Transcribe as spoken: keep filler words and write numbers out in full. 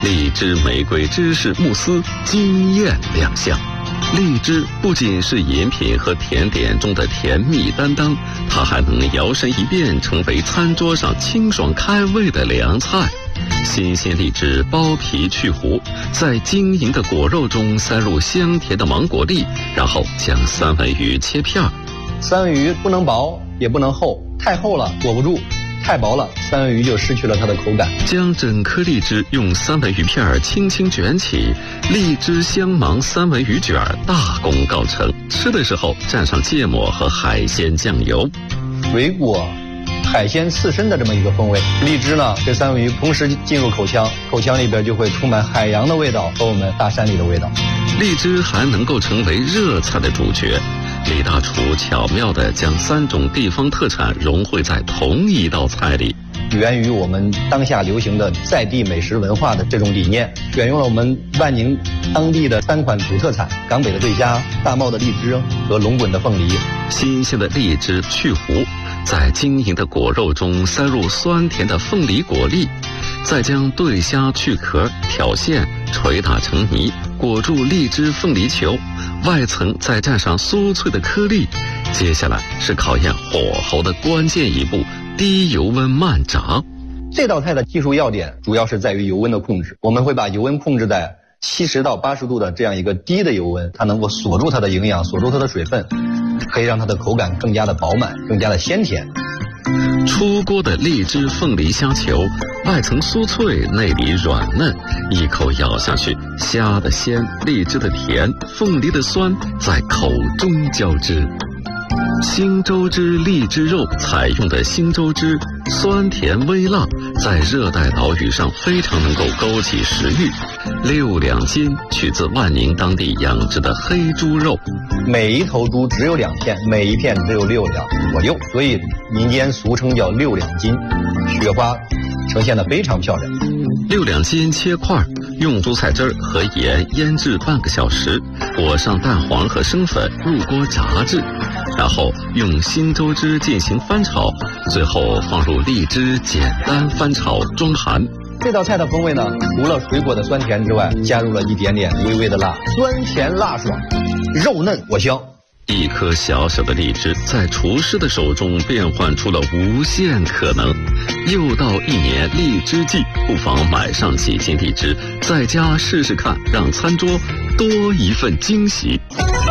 荔枝玫瑰芝士慕斯惊艳亮相。荔枝不仅是饮品和甜点中的甜蜜担当，它还能摇身一变成为餐桌上清爽开胃的凉菜。新鲜荔枝剥皮去核，在晶莹的果肉中塞入香甜的芒果粒，然后将三文鱼切片。 三文鱼不能薄也不能厚，太厚了裹不住，太薄了三文鱼就失去了它的口感。 将整颗荔枝用三文鱼片轻轻卷起，荔枝香芒三文鱼卷大功告成。吃的时候蘸上芥末和海鲜酱油， 水果海鲜刺身的这么一个风味。荔枝呢跟三文鱼同时进入口腔，口腔里边就会充满海洋的味道和我们大山里的味道。 荔枝还能够成为热菜的主角。李大厨巧妙地将三种地方特产融汇在同一道菜里， 源于我们当下流行的在地美食文化的这种理念，选用了我们万宁当地的三款土特产：港北的对虾、大茂的荔枝和龙滚的凤梨。 新鲜的荔枝去核，在晶莹的果肉中塞入酸甜的凤梨果粒，再将对虾去壳挑馅捶打成泥，裹住荔枝凤梨球，外层再蘸上酥脆的颗粒。接下来是考验火候的关键一步，低油温慢炸。 这道菜的技术要点主要是在于油温的控制，我们会把油温控制在七十到八十度的这样一个低的油温，它能够锁住它的营养，锁住它的水分，可以让它的口感更加的饱满，更加的鲜甜。 出锅的荔枝凤梨虾球，外层酥脆，内里软嫩，一口咬下去，虾的鲜，荔枝的甜，凤梨的酸在口中交织。新州汁荔枝肉采用的新州汁，酸甜微辣，在热带岛屿上非常能够勾起食欲。六两斤取自万宁当地养殖的黑猪肉， 每一头猪只有两片，每一片只有六两左右，所以民间俗称叫六两斤。雪花呈现得非常漂亮。 六两斤切块，用蔬菜汁儿和盐腌制半个小时，裹上蛋黄和生粉，入锅炸制，然后用新州汁进行翻炒，最后放入荔枝，简单翻炒装盘。 这道菜的风味呢，除了水果的酸甜之外，加入了一点点微微的辣，酸甜辣爽，肉嫩果香。 一颗小小的荔枝在厨师的手中变换出了无限可能。又到一年荔枝季，不妨买上几斤荔枝，在家试试看，让餐桌多一份惊喜。